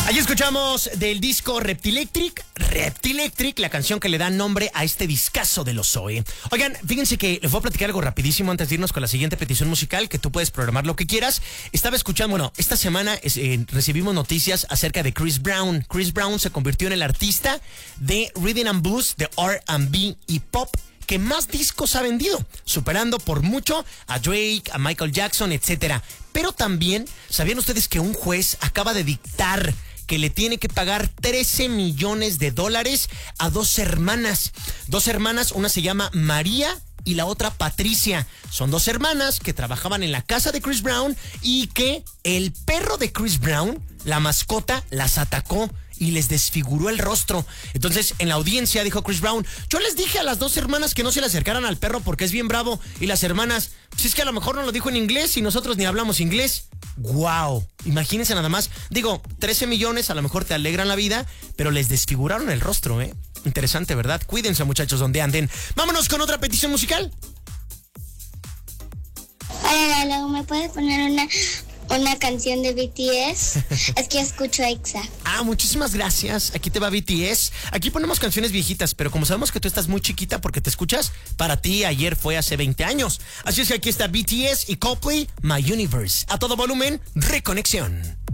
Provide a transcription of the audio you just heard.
Ahí escuchamos del disco Reptilectric, la canción que le da nombre a este discazo de los Zoe. Oigan, fíjense que les voy a platicar algo rapidísimo antes de irnos con la siguiente petición musical, que tú puedes programar lo que quieras. Estaba escuchando, bueno, esta semana recibimos noticias acerca de Chris Brown. Chris Brown se convirtió en el artista de Rhythm and Blues, de R&B y Pop que más discos ha vendido, superando por mucho a Drake, a Michael Jackson, etcétera. Pero también, ¿sabían ustedes que un juez acaba de dictar que le tiene que pagar $13 millones a dos hermanas? Dos hermanas, una se llama María y la otra Patricia. Son dos hermanas que trabajaban en la casa de Chris Brown y que el perro de Chris Brown, la mascota, las atacó y les desfiguró el rostro. Entonces, en la audiencia dijo Chris Brown: yo les dije a las dos hermanas que no se le acercaran al perro porque es bien bravo. Y las hermanas: pues es que a lo mejor no lo dijo en inglés y nosotros ni hablamos inglés. ¡Wow! Imagínense nada más. Digo, 13 millones a lo mejor te alegran la vida, pero les desfiguraron el rostro, ¿eh? Interesante, ¿verdad? Cuídense, muchachos, donde anden. Vámonos con otra petición musical. Hola, Lalo, ¿me puedes poner una canción de BTS? Es que escucho EXA. Muchísimas gracias. Aquí te va BTS. Aquí ponemos canciones viejitas, pero como sabemos que tú estás muy chiquita porque te escuchas, para ti ayer fue hace 20 años. Así es que aquí está BTS y Coldplay, My Universe. A todo volumen, Reconexión.